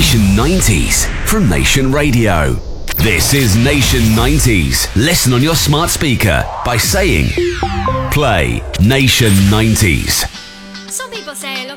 Nation 90s from Nation Radio. This is Nation 90s. Listen on your smart speaker by saying, play Nation 90s. Some people say, look,